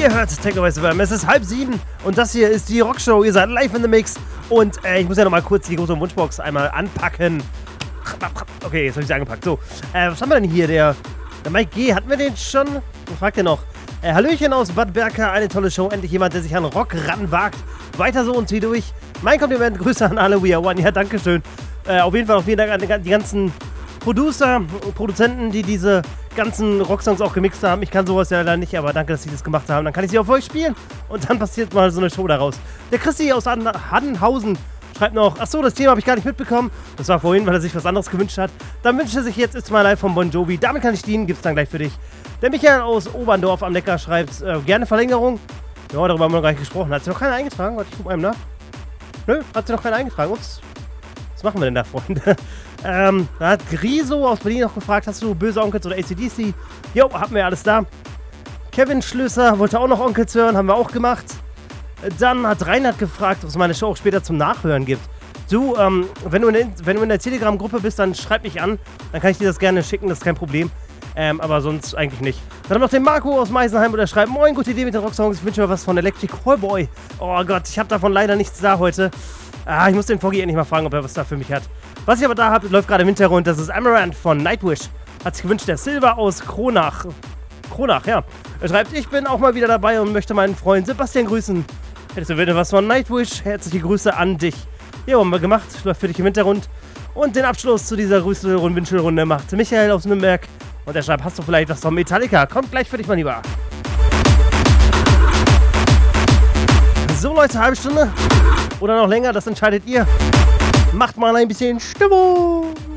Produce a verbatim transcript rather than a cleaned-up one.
Ihr hört Techno-West F M, es ist halb sieben und das hier ist die Rockshow, ihr seid live in the Mix und äh, ich muss ja nochmal kurz die große Wunschbox einmal anpacken. Okay, jetzt habe ich sie angepackt. So, äh, was haben wir denn hier? Der, der Mike G, hatten wir den schon? Was fragt ihr noch? Äh, Hallöchen aus Bad Berka, eine tolle Show, endlich jemand, der sich an Rock ranwagt. Weiter so und zieh durch. Mein Kompliment, Grüße an alle We Are One, ja, dankeschön. Äh, auf jeden Fall auch vielen Dank an die ganzen Producer, Produzenten, die diese ganzen Rocksongs auch gemixt haben. Ich kann sowas ja leider nicht, aber danke, dass sie das gemacht haben. Dann kann ich sie auf euch spielen und dann passiert mal so eine Show daraus. Der Christi aus Haddenhausen schreibt noch, achso, das Thema habe ich gar nicht mitbekommen. Das war vorhin, weil er sich was anderes gewünscht hat. Dann wünscht er sich jetzt It's My Life von Bon Jovi. Damit kann ich dienen, gibt's dann gleich für dich. Der Michael aus Oberndorf am Neckar schreibt, äh, gerne Verlängerung. Ja, darüber haben wir noch gar nicht gesprochen. Hat sie noch keiner eingetragen? Warte, ich guck mal eben nach. Nö, hat sie noch keiner eingetragen. Ups. Was machen wir denn da, Freunde? ähm, da hat Griso aus Berlin noch gefragt, hast du böse Onkels oder A C D C? Jo, hatten wir alles da. Kevin Schlösser wollte auch noch Onkels hören, haben wir auch gemacht. Dann hat Reinhard gefragt, ob es meine Show auch später zum Nachhören gibt. Du, ähm, wenn du in der, wenn du in der Telegram-Gruppe bist, dann schreib mich an. Dann kann ich dir das gerne schicken, das ist kein Problem. Ähm, aber sonst eigentlich nicht. Dann haben wir noch den Marco aus Meisenheim, der schreibt, moin, gute Idee mit den Rocksongs, ich wünsche mir was von Electric Callboy. Oh Gott, ich habe davon leider nichts da heute. Ah, ich muss den Foggy endlich mal fragen, ob er was da für mich hat. Was ich aber da habe, läuft gerade im Hintergrund, das ist Amaranth von Nightwish. Hat sich gewünscht, der Silver aus Kronach. Kronach, ja. Er schreibt, ich bin auch mal wieder dabei und möchte meinen Freund Sebastian grüßen. Hättest du bitte was von Nightwish? Herzliche Grüße an dich. Ja, haben wir gemacht, läuft für dich im Hintergrund. Und den Abschluss zu dieser Grüße- und Wünschelrunde macht Michael aus Nürnberg. Und er schreibt, hast du vielleicht was von Metallica? Kommt gleich für dich, mein Lieber. So Leute, halbe Stunde oder noch länger, das entscheidet ihr. Macht mal ein bisschen Stimmung.